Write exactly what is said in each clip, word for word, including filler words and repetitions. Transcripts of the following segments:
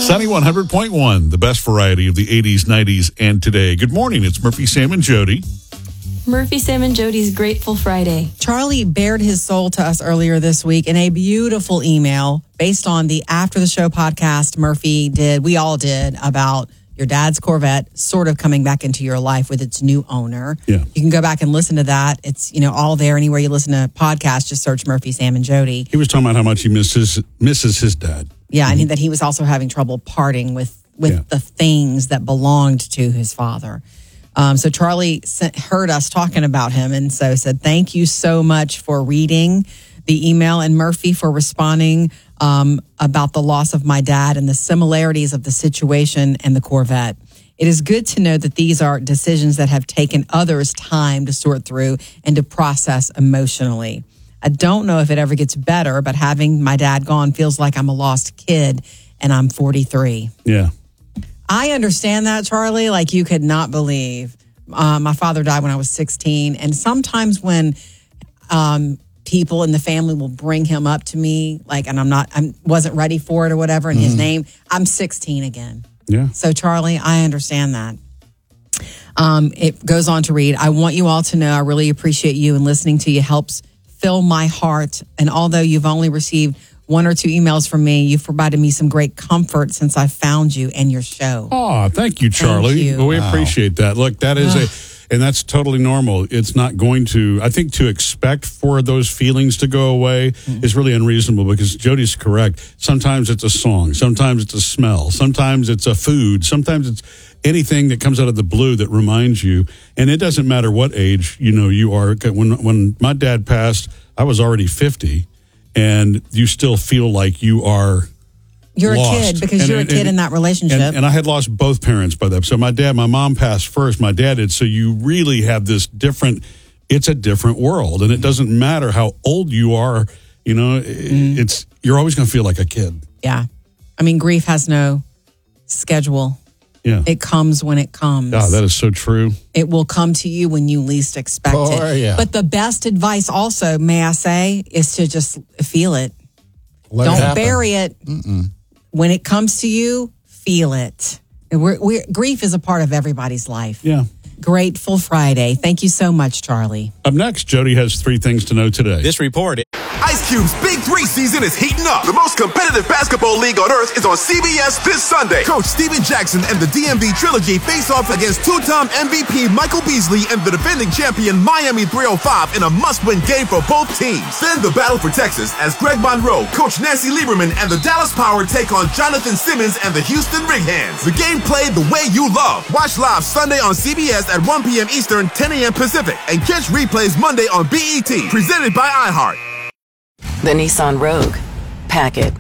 Sunny one hundred point one, the best variety of the eighties, nineties, and today. Good morning. It's Murphy, Sam, and Jody. Murphy, Sam, and Jody's Grateful Friday. Charlie bared his soul to us earlier this week in a beautiful email based on the After the Show podcast Murphy did, we all did, about your dad's Corvette sort of coming back into your life with its new owner. Yeah. You can go back and listen to that. It's, you know, all there. Anywhere you listen to podcasts, just search Murphy, Sam, and Jody. He was talking about how much he misses misses his dad. Yeah, Mm-hmm. and that he was also having trouble parting with, with Yeah. the things that belonged to his father. Um, so Charlie sent, heard us talking about him and so said, thank you so much for reading the email, and Murphy for responding um, about the loss of my dad and the similarities of the situation and the Corvette. It is good to know that these are decisions that have taken others time to sort through and to process emotionally. I don't know if it ever gets better, but having my dad gone feels like I'm a lost kid and I'm forty-three. Yeah. I understand that, Charlie, like you could not believe. Uh, my father died when I was sixteen. And sometimes when um, people in the family will bring him up to me, like, and I'm not, I wasn't ready for it or whatever, in mm. his name, I'm sixteen again. Yeah. So, Charlie, I understand that. Um, it goes on to read, I want you all to know I really appreciate you, and listening to you helps fill my heart. And although you've only received one or two emails from me, you've provided me some great comfort since I found you and your show. Oh, thank you, Charlie. Thank you. Well, we Wow. appreciate that. Look, that is a, and that's totally normal. It's not going to, I think to expect for those feelings to go away mm-hmm. is really unreasonable, because Jody's correct. Sometimes it's a song. Sometimes it's a smell. Sometimes it's a food. Sometimes it's anything that comes out of the blue that reminds you. And it doesn't matter what age, you know, you are. When, when my dad passed, I was already fifty. And you still feel like you are You're lost. a kid because and, you're a and, kid and, in that relationship. And, and I had lost both parents by that. So my dad, my mom passed first. My dad did. So you really have this different, it's a different world. And it doesn't matter how old you are. You know, mm. it's, you're always going to feel like a kid. Yeah. I mean, grief has no schedule. Yeah. It comes when it comes. God, that is so true. It will come to you when you least expect Oh, it. yeah. But the best advice also, may I say, is to just feel it. Let Don't it happen. bury it. Mm-mm. When it comes to you, feel it. We're, we're, grief is a part of everybody's life. Yeah. Grateful Friday. Thank you so much, Charlie. Up next, Jody has three things to know today. This report. Ice Cube's Big Three season is heating up. The most competitive basketball league on earth is on C B S this Sunday. Coach Steven Jackson and the D M V Trilogy face off against two-time M V P Michael Beasley and the defending champion Miami three oh five in a must-win game for both teams. Then the battle for Texas as Greg Monroe, Coach Nancy Lieberman, and the Dallas Power take on Jonathan Simmons and the Houston Rig Hands. The game played the way you love. Watch live Sunday on C B S at one p.m. Eastern, ten a.m. Pacific, and catch replays Monday on B E T. Presented by iHeart. The Nissan Rogue. Pack it.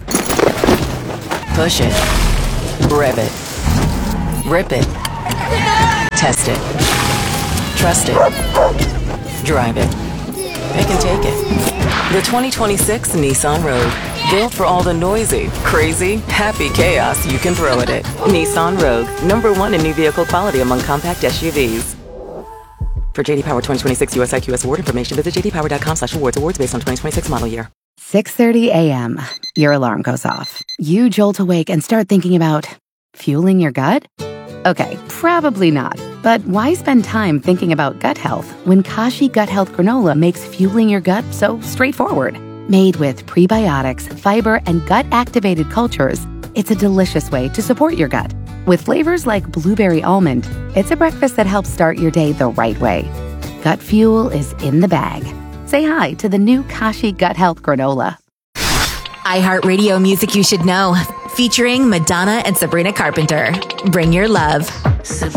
Push it. Rev it. Rip it. Test it. Trust it. Drive it. Pick and take it. The twenty twenty-six Nissan Rogue. Built for all the noisy, crazy, happy chaos you can throw at it. Nissan Rogue. Number one in new vehicle quality among compact S U Vs. For J D Power twenty twenty-six U S I Q S award information, visit j d power dot com slash awards. Awards based on twenty twenty-six model year. six thirty a.m. Your alarm goes off. You jolt awake and start thinking about fueling your gut? Okay, probably not. But why spend time thinking about gut health when Kashi Gut Health Granola makes fueling your gut so straightforward? Made with prebiotics, fiber, and gut-activated cultures, it's a delicious way to support your gut. With flavors like blueberry almond, it's a breakfast that helps start your day the right way. Gut fuel is in the bag. Say hi to the new Kashi Gut Health Granola. iHeartRadio Music You Should Know, featuring Madonna and Sabrina Carpenter. Bring your love.